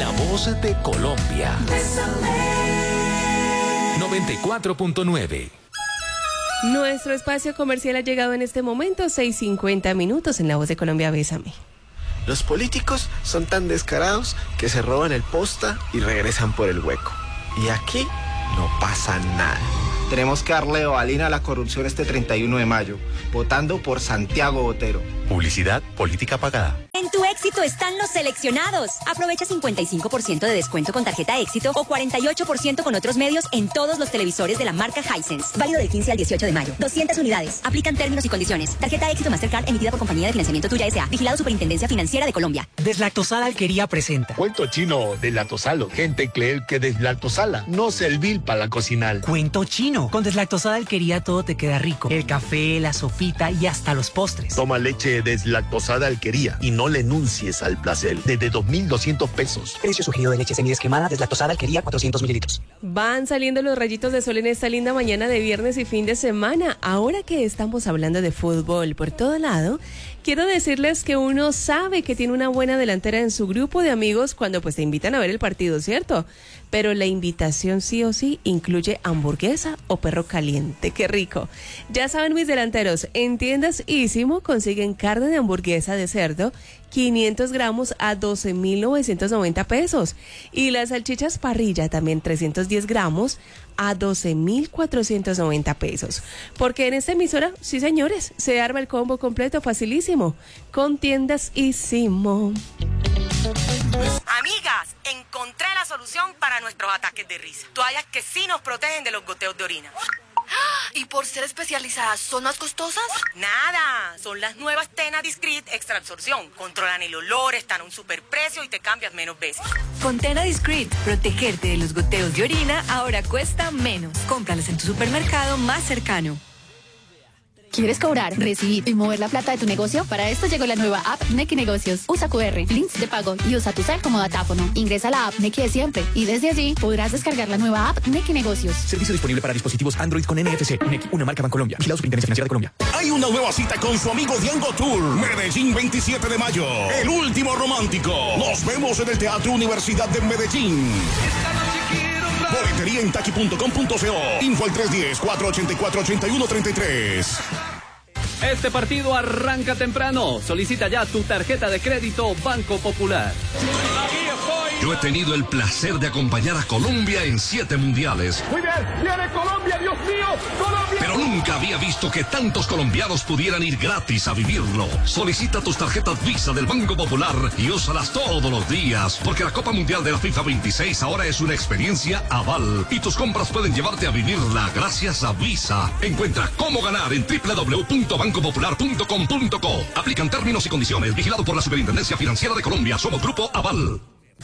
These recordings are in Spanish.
La voz de Colombia. 94.9. Nuestro espacio comercial ha llegado en este momento, 6:50 minutos en La Voz de Colombia. Bésame. Los políticos son tan descarados que se roban el posta y regresan por el hueco. Y aquí no pasa nada. Tenemos que darle balina a la corrupción este 31 de mayo, votando por Santiago Botero. Publicidad política pagada. En tu éxito están los seleccionados. Aprovecha 55% de descuento con tarjeta éxito o 48% con otros medios en todos los televisores de la marca Hisense. Válido del 15 al 18 de mayo. 200 unidades. Aplican términos y condiciones. Tarjeta éxito Mastercard emitida por Compañía de Financiamiento Tuya S.A. Vigilado Superintendencia Financiera de Colombia. Deslactosada Alquería presenta. Cuento chino de lactosalo. Gente cree que deslactosala no servir para la cocinar. Cuento chino. Con Deslactosada Alquería todo te queda rico. El café, la sopita y hasta los postres. Toma leche deslactosada Alquería y no le enuncies al placer. Desde 2.200 pesos. Precio sugerido de leche semidescremada Deslactosada Alquería 400 mililitros. Van saliendo los rayitos de sol en esta linda mañana de viernes y fin de semana. Ahora que estamos hablando de fútbol por todo lado, quiero decirles que uno sabe que tiene una buena delantera en su grupo de amigos cuando pues te invitan a ver el partido, ¿cierto? Pero la invitación sí o sí incluye hamburguesa o perro caliente. ¡Qué rico! Ya saben mis delanteros, en tiendas Ísimo consiguen carne de hamburguesa de cerdo 500 gramos a 12.990 pesos. Y las salchichas parrilla también 310 gramos a 12.490 pesos. Porque en esta emisora, sí señores, se arma el combo completo facilísimo con tiendas Ísimo. Amigas, encontré la solución para nuestros ataques de risa. Toallas que sí nos protegen de los goteos de orina. ¿Y por ser especializadas, son más costosas? Nada, son las nuevas Tena Discreet Extra Absorción. Controlan el olor, están a un superprecio y te cambias menos veces. Con Tena Discreet, protegerte de los goteos de orina ahora cuesta menos. Cómpralas en tu supermercado más cercano. ¿Quieres cobrar, recibir y mover la plata de tu negocio? Para esto llegó la nueva app Nequi Negocios. Usa QR, links de pago y usa tu cel como datáfono. Ingresa a la app Nequi de siempre y desde allí podrás descargar la nueva app Nequi Negocios. Servicio disponible para dispositivos Android con NFC. Nequi, una marca Bancolombia. Vigilado Superintendencia Financiera de Colombia. Hay una nueva cita con su amigo Diango Tour. Medellín, 27 de mayo. El último romántico. Nos vemos en el Teatro Universidad de Medellín. Boletería en taqui.com.co. Info al 310-484-8133. Este partido arranca temprano. Solicita ya tu tarjeta de crédito Banco Popular. Yo he tenido el placer de acompañar a Colombia en 7 mundiales. Muy bien, viene Colombia, Dios mío, Colombia. Pero nunca había visto que tantos colombianos pudieran ir gratis a vivirlo. Solicita tus tarjetas Visa del Banco Popular y úsalas todos los días, porque la Copa Mundial de la FIFA 26 ahora es una experiencia aval y tus compras pueden llevarte a vivirla gracias a Visa. Encuentra cómo ganar en www.bancopopular.com.co. Aplican términos y condiciones. Vigilado por la Superintendencia Financiera de Colombia. Somos Grupo Aval.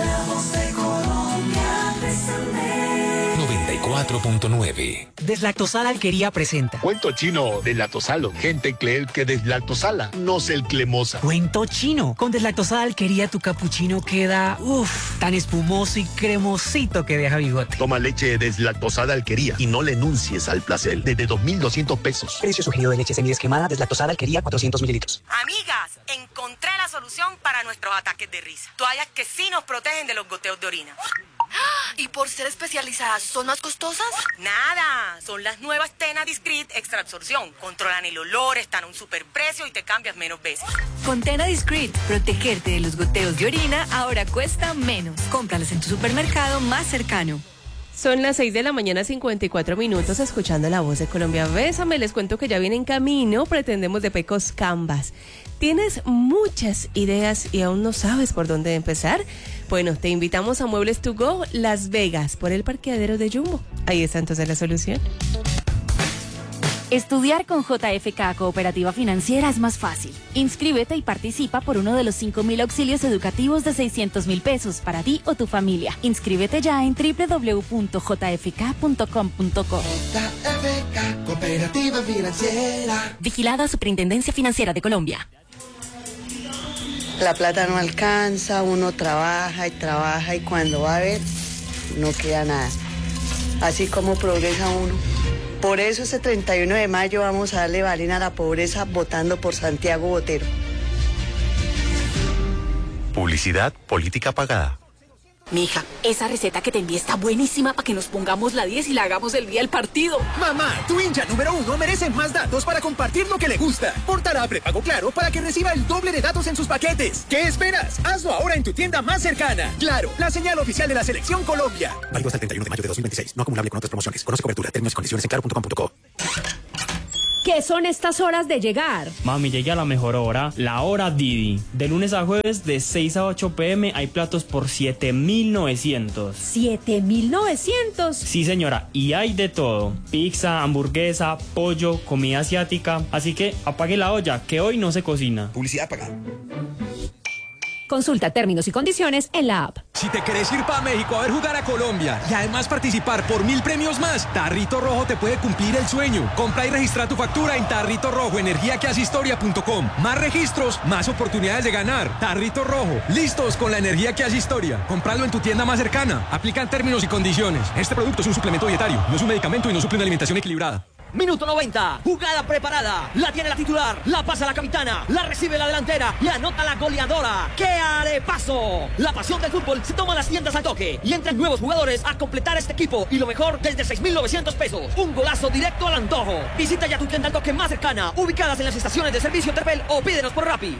94.9. Deslactosada Alquería presenta. Cuento chino de lactosalo. Gente cree que deslactosala no es el cremosa. Cuento chino. Con Deslactosada Alquería tu capuchino queda, tan espumoso y cremosito que deja bigote. Toma leche deslactosada Alquería y no le enuncies al placer. Desde 2.200 pesos. Precio sugerido de leche semidescremada Deslactosada Alquería 400 mililitros. Amigas, encontré la solución para nuestros ataques de risa. Toallas que sí nos protegen de los goteos de orina. ¿Y por ser especializadas, son más costosas? Nada, son las nuevas Tena Discreet Extra Absorción. Controlan el olor, están a un superprecio y te cambias menos veces. Con Tena Discreet, protegerte de los goteos de orina ahora cuesta menos. Cómpralas en tu supermercado más cercano. Son las 6 de la mañana, 54 minutos, escuchando La Voz de Colombia. Bésame, les cuento que ya viene en camino Pretendemos de Pecos Canvas. ¿Tienes muchas ideas y aún no sabes por dónde empezar? Bueno, te invitamos a Muebles to Go Las Vegas por el parqueadero de Jumbo. Ahí está entonces la solución. Estudiar con JFK Cooperativa Financiera es más fácil. Inscríbete y participa por uno de los 5.000 auxilios educativos de 600.000 pesos para ti o tu familia. Inscríbete ya en www.jfk.com.co. JFK Cooperativa Financiera. Vigilada Superintendencia Financiera de Colombia. La plata no alcanza, uno trabaja y cuando va a ver, no queda nada. Así como progresa uno. Por eso este 31 de mayo vamos a darle balina a la pobreza votando por Santiago Botero. Publicidad política pagada. Mija, esa receta que te envié está buenísima para que nos pongamos la 10 y la hagamos el día del partido. Mamá, tu hincha número 1 merece más datos para compartir lo que le gusta. Portará a prepago Claro para que reciba el doble de datos en sus paquetes. ¿Qué esperas? Hazlo ahora en tu tienda más cercana. Claro, la señal oficial de la Selección Colombia. Válido hasta el 31 de mayo de 2026. No acumulable con otras promociones. Conoce cobertura, términos y condiciones en claro.com.co. ¿Qué son estas horas de llegar? Mami, llegué a la mejor hora, la hora Didi. De lunes a jueves, de 6 a 8 p.m. hay platos por 7.900. ¿7.900? Sí, señora, y hay de todo. Pizza, hamburguesa, pollo, comida asiática. Así que apague la olla, que hoy no se cocina. Publicidad pagada. Consulta términos y condiciones en la app. Si te querés ir para México a ver jugar a Colombia y además participar por 1.000 premios más, Tarrito Rojo te puede cumplir el sueño. Compra y registra tu factura en Tarrito Rojo, energiaquehacehistoria.com. Más registros, más oportunidades de ganar. Tarrito Rojo, listos con la energía que hace historia. Compralo en tu tienda más cercana. Aplican términos y condiciones. Este producto es un suplemento dietario, no es un medicamento y no suple una alimentación equilibrada. Minuto 90, jugada preparada, la tiene la titular, la pasa la capitana, la recibe la delantera y anota la goleadora. ¡Qué arepaso! La pasión del fútbol se toma las tiendas al toque y entran nuevos jugadores a completar este equipo y lo mejor desde 6.900 pesos. Un golazo directo al antojo. Visita ya tu tienda al toque más cercana, ubicadas en las estaciones de servicio Terpel o pídenos por Rappi.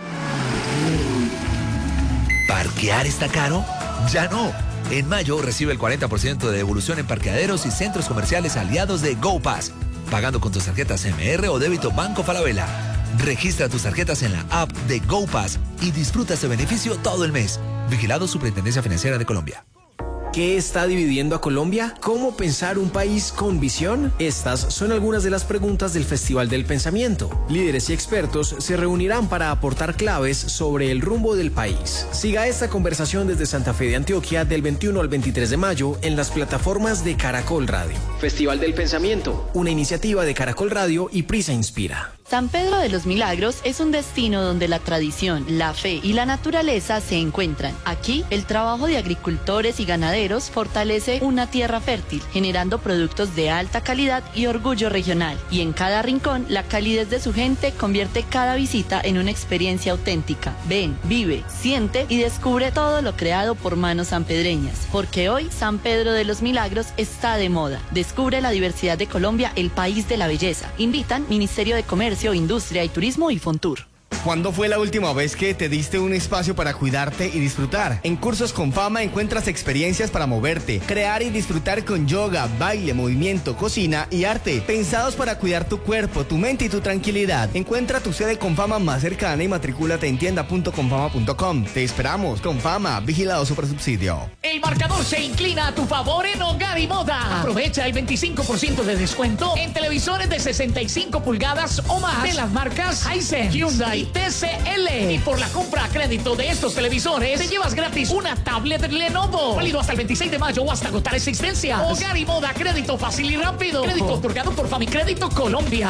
¿Parquear está caro? Ya no. En mayo recibe el 40% de devolución en parqueaderos y centros comerciales aliados de GoPass, pagando con tus tarjetas MR o débito Banco Falabella. Registra tus tarjetas en la app de GoPass y disfruta este beneficio todo el mes. Vigilado Superintendencia Financiera de Colombia. ¿Qué está dividiendo a Colombia? ¿Cómo pensar un país con visión? Estas son algunas de las preguntas del Festival del Pensamiento. Líderes y expertos se reunirán para aportar claves sobre el rumbo del país. Siga esta conversación desde Santa Fe de Antioquia del 21 al 23 de mayo en las plataformas de Caracol Radio. Festival del Pensamiento, una iniciativa de Caracol Radio y Prisa Inspira. San Pedro de los Milagros es un destino donde la tradición, la fe y la naturaleza se encuentran. Aquí, el trabajo de agricultores y ganaderos fortalece una tierra fértil, generando productos de alta calidad y orgullo regional. Y en cada rincón, la calidez de su gente convierte cada visita en una experiencia auténtica. Ven, vive, siente y descubre todo lo creado por manos sanpedreñas. Porque hoy, San Pedro de los Milagros está de moda. Descubre la diversidad de Colombia, el país de la belleza. Invitan Ministerio de Comercio, Industria y Turismo y Fontur. ¿Cuándo fue la última vez que te diste un espacio para cuidarte y disfrutar? En Cursos con Fama encuentras experiencias para moverte, crear y disfrutar con yoga, baile, movimiento, cocina y arte, pensados para cuidar tu cuerpo, tu mente y tu tranquilidad. Encuentra tu sede Confama más cercana y matricúlate en tienda.confama.com. Te esperamos. Confama, vigilado Supersubsidio. El marcador se inclina a tu favor en Hogar y Moda. Aprovecha el 25% de descuento en televisores de 65 pulgadas o más de las marcas Hisense, Hyundai, TCL. Y por la compra a crédito de estos televisores, te llevas gratis una tablet Lenovo. Válido hasta el 26 de mayo o hasta agotar existencias. Hogar y Moda, crédito fácil y rápido. Crédito otorgado por Famicrédito Colombia.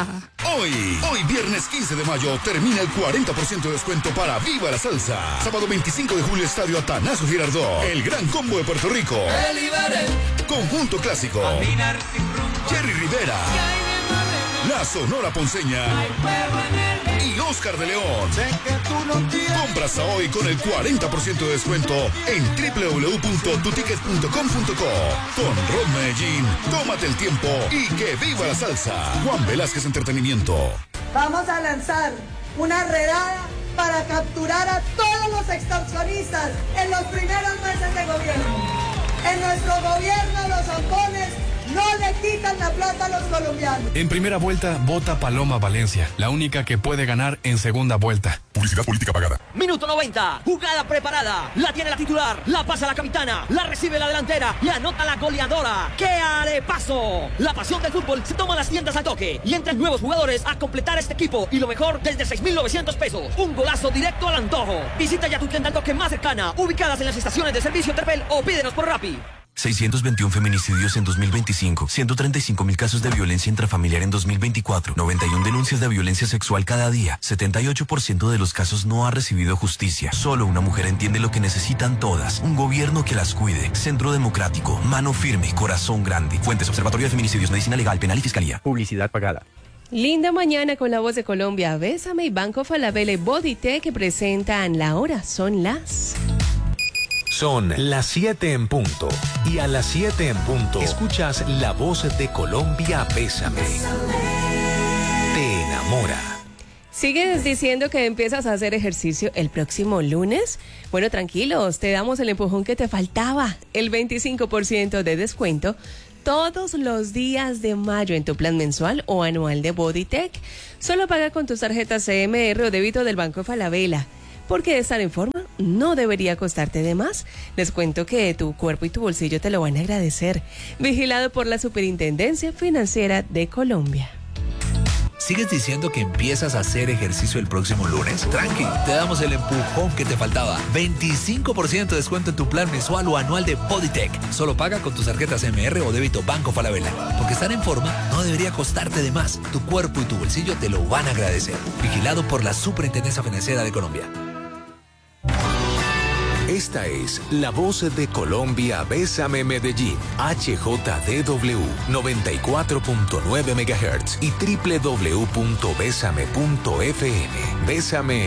Hoy viernes 15 de mayo, termina el 40% de descuento para Viva la Salsa. Sábado 25 de julio, Estadio Atanasio Girardot. El gran combo de Puerto Rico. Conjunto Clásico. Jerry Rivera. La Sonora Ponceña. Y Oscar de León. Compras a hoy con el 40% de descuento en www.tuticket.com.co. Con Ron Medellín, tómate el tiempo y que viva la salsa. Juan Velázquez Entretenimiento. Vamos a lanzar una redada para capturar a todos los extorsionistas en los primeros meses de gobierno. En nuestro gobierno los zampones no le quitan la plata a los colombianos. En primera vuelta, vota Paloma Valencia, la única que puede ganar en segunda vuelta. Publicidad política pagada. Minuto 90, jugada preparada, la tiene la titular, la pasa la capitana, la recibe la delantera y anota la goleadora. ¡Qué arepaso! La pasión del fútbol se toma las tiendas al toque y entran nuevos jugadores a completar este equipo y lo mejor desde 6.900 pesos. Un golazo directo al antojo. Visita ya tu tienda al toque más cercana, ubicadas en las estaciones de servicio Terpel o pídenos por Rappi. 621 feminicidios en 2025, 135.000 casos de violencia intrafamiliar en 2024, 91 denuncias de violencia sexual cada día, 78% de los casos no ha recibido justicia. Solo una mujer entiende lo que necesitan todas, un gobierno que las cuide. Centro Democrático, mano firme, corazón grande. Fuentes: Observatorio de Feminicidios, Medicina Legal, Penal y Fiscalía. Publicidad pagada. Linda mañana con la voz de Colombia. Bésame y Banco Falabella y Body Tech que presentan La Hora Son Las. Son las 7 en punto. Y a las 7 en punto escuchas la voz de Colombia, Bésame. Te enamora. ¿Sigues diciendo que empiezas a hacer ejercicio el próximo lunes? Bueno, tranquilos, te damos el empujón que te faltaba. El 25% de descuento todos los días de mayo en tu plan mensual o anual de Bodytech. Solo paga con tus tarjetas CMR o débito del Banco Falabella. Porque estar en forma no debería costarte de más. Les cuento que tu cuerpo y tu bolsillo te lo van a agradecer. Vigilado por la Superintendencia Financiera de Colombia. ¿Sigues diciendo que empiezas a hacer ejercicio el próximo lunes? Tranqui, te damos el empujón que te faltaba. 25% de descuento en tu plan mensual o anual de Bodytech. Solo paga con tus tarjetas MR o débito Banco Falabella. Porque estar en forma no debería costarte de más. Tu cuerpo y tu bolsillo te lo van a agradecer. Vigilado por la Superintendencia Financiera de Colombia. Esta es la voz de Colombia, Bésame Medellín, HJDW 94.9 MHz y www.besame.fm. Bésame